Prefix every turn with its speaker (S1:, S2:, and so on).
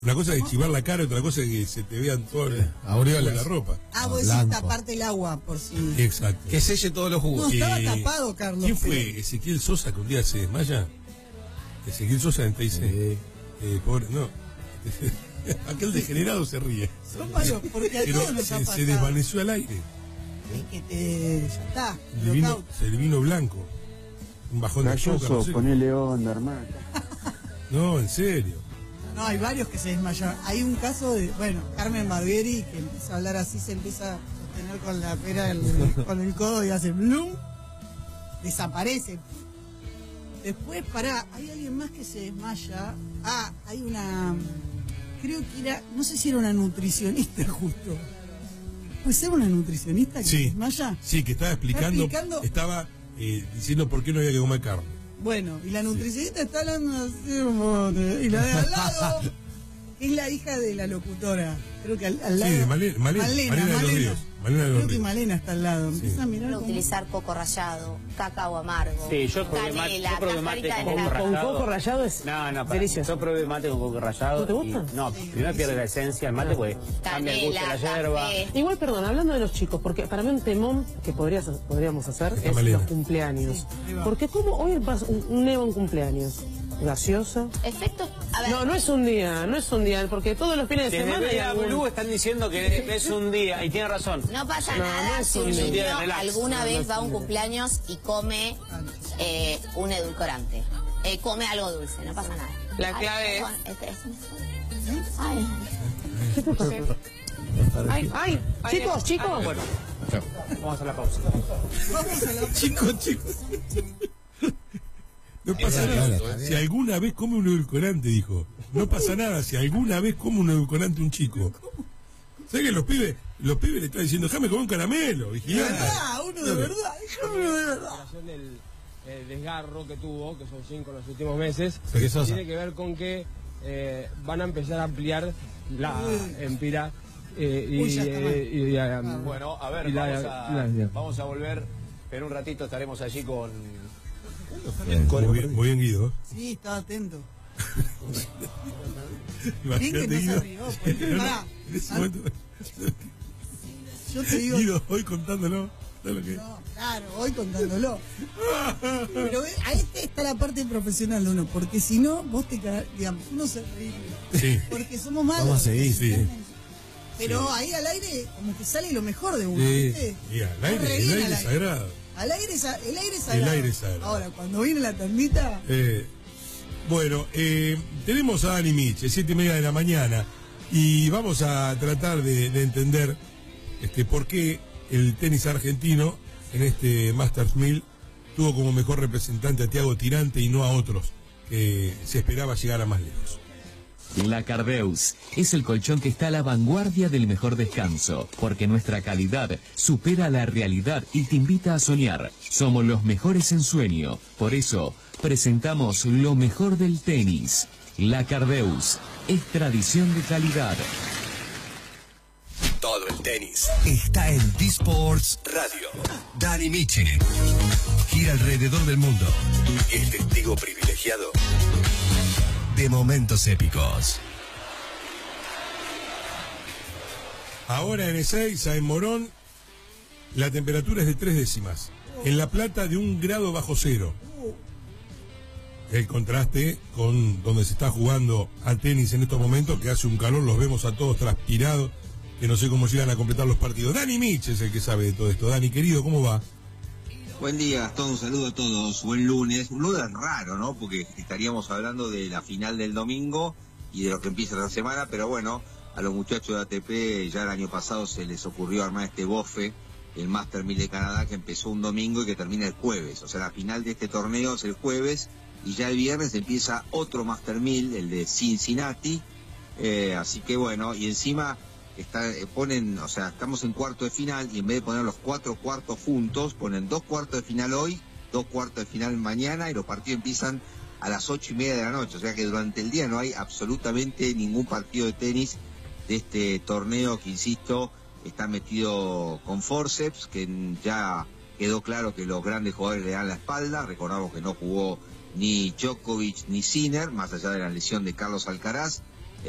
S1: Una cosa es chivar la cara, otra cosa es que se te vean toda la ropa.
S2: Ah, vos decís taparte el agua por si...
S1: Exacto.
S3: Que selle todos los jugos.
S2: No, estaba tapado, Carlos.
S1: ¿Quién fue? ¿Ezequiel Sosa que un día se desmaya? Ezequiel Sosa en dice, pobre, no. Aquel degenerado se ríe.
S2: Son malos, porque a todos nos ha pasado.
S1: Se desvaneció al aire.
S2: Es que ya está.
S1: Se le vino blanco. Un bajón de azúcar.
S4: No sé. Ponele onda, hermano.
S1: No, en serio.
S2: No, hay varios que se desmayan. Hay un caso de, Carmen Barbieri, que empieza a hablar así, se empieza a sostener con la pera con el codo y hace blum, desaparece. Después, hay alguien más que se desmaya. Ah, hay una, creo que era, no sé si era una nutricionista justo. ¿Puede ser una nutricionista que se desmaya?
S1: Sí, que estaba explicando. Diciendo por qué no había que comer carne.
S2: Bueno, y la nutricionista está hablando así como... Y la de al lado es la hija de la locutora. Creo que al lado...
S1: Sí, de Malena de los Ríos.
S2: Creo que Malena está al lado. Empieza a mirar
S5: utilizar coco rallado, cacao amargo,
S6: sí, yo
S5: canela,
S6: probé mate
S5: con
S6: coco rallado es delicioso. Yo probé mate con coco rallado.
S3: ¿No te gusta?
S6: No, primero pierde la esencia el mate, pues cambia el gusto de la hierba.
S7: Igual, perdón, hablando de los chicos, porque para mí un temón que podríamos hacer es los cumpleaños. Porque como hoy pasa un Neo en cumpleaños. Gaseosa.
S5: Efectos. A ver.
S7: No es un día, porque todos los fines de semana.
S6: Desde Blue están diciendo que es un día, y tiene razón.
S5: No pasa nada si un niño alguna vez va a un cumpleaños y come un edulcorante. Come algo dulce, no pasa nada.
S7: La clave es...
S5: Ay.
S7: ¿Qué te pasó? Ay, chicos.
S6: Bueno, vamos a la pausa.
S1: Chicos. No pasa nada. Si alguna vez come un edulcorante, dijo. No pasa nada si alguna vez come un edulcorante un chico. ¿Sabes que los pibes le están diciendo, déjame comer un caramelo? Vigilante.
S2: Uno de verdad.
S8: El desgarro que tuvo, que son 5 en los últimos meses, tiene que ver con que van a empezar a ampliar la empira.
S9: Bueno, a ver, vamos a volver. En un ratito estaremos allí con
S1: muy bien, Guido.
S2: Sí, estaba atento.
S1: Imagínate, Guido. En ese momento,
S2: yo te digo...
S1: Guido, hoy contándolo.
S2: No, claro, hoy contándolo. Pero ahí está la parte profesional de uno, porque si no, vos te cagás, digamos, uno se ríe.
S1: Sí.
S2: Porque somos malos.
S3: Vamos a seguir, sí.
S2: Pero ahí al aire, como que sale lo mejor de uno,
S1: sí.
S2: ¿viste?
S1: Y al aire es sagrado.
S2: El aire es sagrado. Ahora, cuando viene la tandita...
S1: Bueno, tenemos a Dani Mich, 7:30 de la mañana, y vamos a tratar de entender por qué el tenis argentino en este Masters 1000 tuvo como mejor representante a Thiago Tirante y no a otros que se esperaba llegar a más lejos.
S10: La Cardeus es el colchón que está a la vanguardia del mejor descanso, porque nuestra calidad supera la realidad y te invita a soñar. Somos los mejores en sueño, por eso presentamos lo mejor del tenis. La Cardeus es tradición de calidad.
S11: Todo el tenis está en D-Sports Radio. Dani Michi gira alrededor del mundo. Es testigo privilegiado de momentos épicos.
S1: Ahora en Ezeiza, en Morón, la temperatura es de 3 décimas. En La Plata de 1 grado bajo cero. El contraste con donde se está jugando al tenis en estos momentos, que hace un calor, los vemos a todos transpirados, que no sé cómo llegan a completar los partidos. Dani Mich es el que sabe de todo esto. Dani, querido, ¿cómo va?
S12: Buen día, Gastón, un saludo a todos. Buen lunes. Un lunes raro, ¿no? Porque estaríamos hablando de la final del domingo y de lo que empieza la semana, pero bueno, a los muchachos de ATP ya el año pasado se les ocurrió armar este bofe, el Master 1000 de Canadá, que empezó un domingo y que termina el jueves. O sea, la final de este torneo es el jueves y ya el viernes empieza otro Master 1000, el de Cincinnati. Así que bueno, y encima... estamos en cuarto de final y en vez de poner los 4 cuartos juntos, ponen 2 cuartos de final hoy, 2 cuartos de final mañana y los partidos empiezan a las 8:30 de la noche. O sea que durante el día no hay absolutamente ningún partido de tenis de este torneo que, insisto, está metido con forceps, que ya quedó claro que los grandes jugadores le dan la espalda. Recordamos que no jugó ni Djokovic ni Sinner, más allá de la lesión de Carlos Alcaraz.